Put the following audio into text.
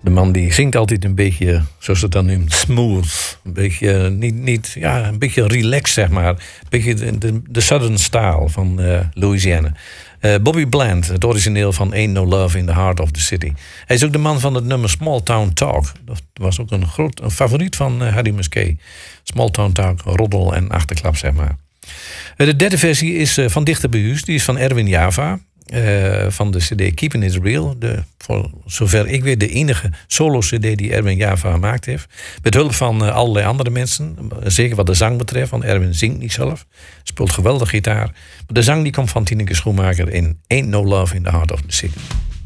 De man die zingt altijd een beetje, zoals het dan noemt, smooth. Een beetje, een beetje relaxed, zeg maar. Een beetje de Southern style van Louisiana. Bobby Bland, het origineel van Ain't No Love in the Heart of the City. Hij is ook de man van het nummer Small Town Talk. Dat was ook een favoriet van Harry Musquet. Small Town Talk, roddel en achterklap, zeg maar. De derde versie is van Dichter bij Huis. Die is van Erwin Java. Van de cd Keeping It Real. Voor zover ik weet de enige solo-cd die Erwin Java gemaakt heeft. Met hulp van allerlei andere mensen. Zeker wat de zang betreft, want Erwin zingt niet zelf. Speelt geweldig gitaar. Maar de zang die komt van Tineke Schoenmaker in Ain't No Love in the Heart of the City.